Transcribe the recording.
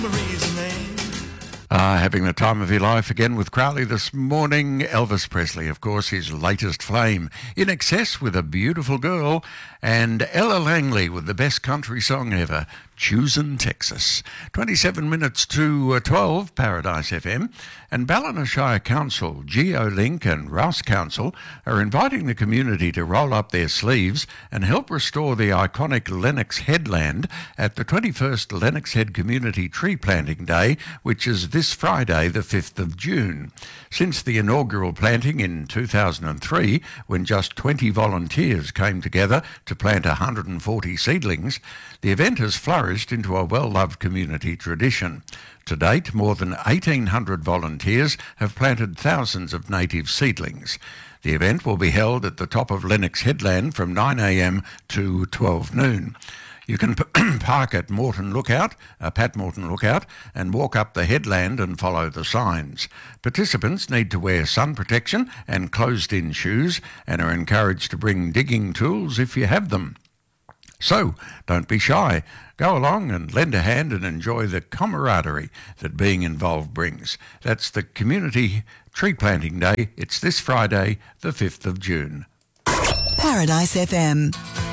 Having the time of your life again with Crowley this morning. Elvis Presley, of course, his latest flame. In Excess with A Beautiful Girl. And Ella Langley with the best country song ever, Choosin' Texas. 27 minutes to 12, Paradise FM. And Ballina Shire Council, GeoLink and Rouse Council are inviting the community to roll up their sleeves and help restore the iconic Lennox Headland at the 21st Lennox Head Community Tree Planting Day, which is this Friday, the 5th of June. Since the inaugural planting in 2003, when just 20 volunteers came together to plant 140 seedlings, the event has flourished into a well-loved community tradition. To date, more than 1,800 volunteers have planted thousands of native seedlings. The event will be held at the top of Lennox Headland from 9 a.m. to 12 noon. You can park at Morton Lookout, Pat Morton Lookout, and walk up the headland and follow the signs. Participants need to wear sun protection and closed-in shoes and are encouraged to bring digging tools if you have them. So, don't be shy. Go along and lend a hand and enjoy the camaraderie that being involved brings. That's the Community Tree Planting Day. It's this Friday, the 5th of June. Paradise FM.